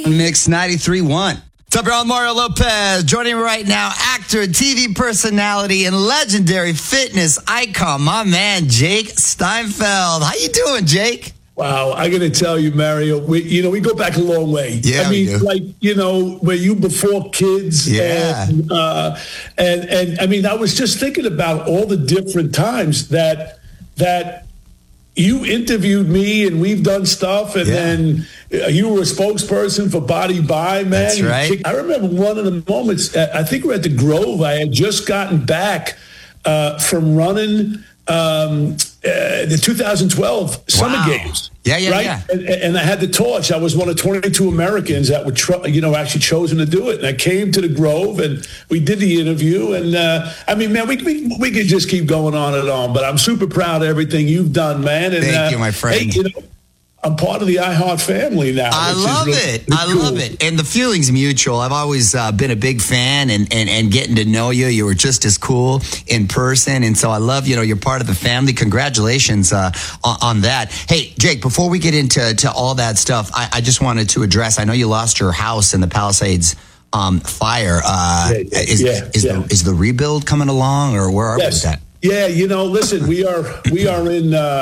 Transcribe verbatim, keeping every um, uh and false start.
Mix ninety-three point one. What's up, y'all? Mario Lopez. Joining me right now, actor, T V personality, and legendary fitness icon, my man, Jake Steinfeld. How you doing, Jake? Wow, I got to tell you, Mario, we, you know, we go back a long way. Yeah, I mean, we do. like, you know, were you before kids? Yeah. And, uh, and, and I mean, I was just thinking about all the different times that, that you interviewed me and we've done stuff. And Yeah. then you were a spokesperson for Body Buy, man. That's You right. kicked- I remember one of the moments, uh, I think we we're at the Grove. I had just gotten back uh, from running um, uh, the two thousand twelve Summer Wow. Games. Yeah, yeah, right? yeah. And, and I had the torch. I was one of twenty-two Americans that were, tr- you know, actually chosen to do it. And I came to the Grove and we did the interview. And uh, I mean, man, we, we we could just keep going on and on. But I'm super proud of everything you've done, man. And, Thank uh, you, my friend. Hey, you know, I'm part of the iHeart family now. I which is love really- it. really I cool. love it. And the feeling's mutual. I've always uh, been a big fan and, and, and getting to know you. You were just as cool in person. And so I love, you know, you're part of the family. Congratulations uh, on, on that. Hey, Jake, before we get into to all that stuff, I, I just wanted to address, I know you lost your house in the Palisades um, fire. Uh, Yeah, yeah, is, yeah, is, yeah. The, is the rebuild coming along or where are we with Yes. that? Yeah, you know, listen, we are we are in. Uh,